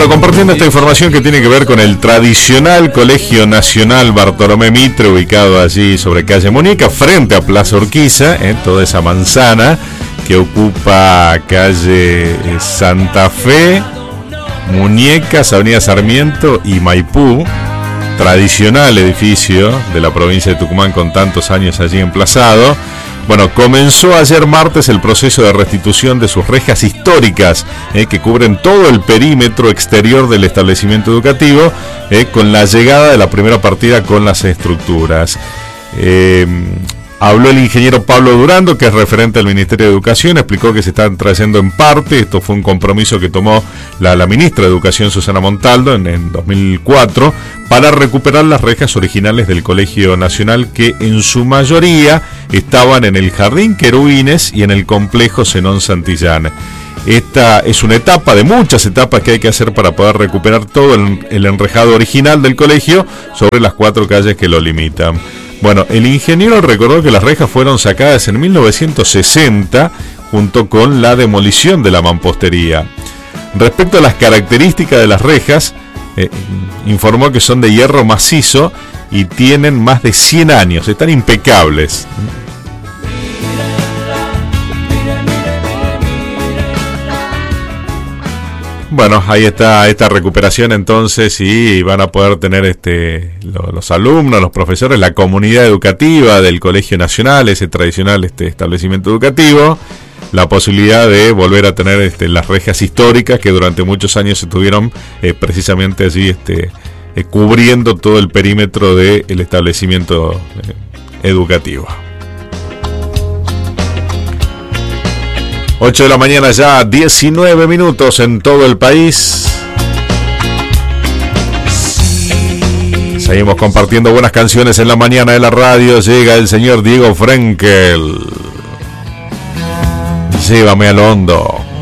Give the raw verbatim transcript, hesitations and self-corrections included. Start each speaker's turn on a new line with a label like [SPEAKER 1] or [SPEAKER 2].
[SPEAKER 1] Bueno, compartiendo esta información que tiene que ver con el tradicional Colegio Nacional Bartolomé Mitre, ubicado allí sobre calle Muñeca, frente a Plaza Urquiza, eh, toda esa manzana que ocupa calle Santa Fe, Muñecas, Avenida Sarmiento y Maipú. Tradicional edificio de la provincia de Tucumán con tantos años allí emplazado. Bueno, comenzó ayer martes el proceso de restitución de sus rejas históricas eh, que cubren todo el perímetro exterior del establecimiento educativo eh, con la llegada de la primera partida con las estructuras. Eh, Habló el ingeniero Pablo Durando, que es referente del Ministerio de Educación, explicó que se están trayendo en parte, esto fue un compromiso que tomó la, la ministra de Educación, Susana Montaldo, en, en dos mil cuatro, para recuperar las rejas originales del Colegio Nacional, que en su mayoría estaban en el Jardín Querubines y en el complejo Zenón Santillán. Esta es una etapa de muchas etapas que hay que hacer para poder recuperar todo el, el enrejado original del colegio sobre las cuatro calles que lo limitan. Bueno, el ingeniero recordó que las rejas fueron sacadas en mil novecientos sesenta junto con la demolición de la mampostería. Respecto a las características de las rejas, eh, informó que son de hierro macizo y tienen más de cien años, están impecables. Bueno, ahí está esta recuperación entonces y van a poder tener este los, los alumnos, los profesores, la comunidad educativa del Colegio Nacional, ese tradicional este establecimiento educativo, la posibilidad de volver a tener este, las rejas históricas que durante muchos años estuvieron eh, precisamente allí este, eh, cubriendo todo el perímetro del establecimiento eh, educativo. ocho de la mañana ya, diecinueve minutos en todo el país. Seguimos compartiendo buenas canciones en la mañana de la radio. Llega el señor Diego Frenkel. Llévame al hondo.